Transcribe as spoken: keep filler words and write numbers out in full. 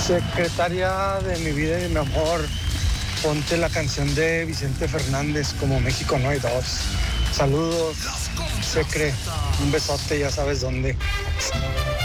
Secretaria de mi vida y de mi amor, ponte la canción de Vicente Fernández, Como México no hay dos. Saludos, Secre, un besote, ya sabes dónde.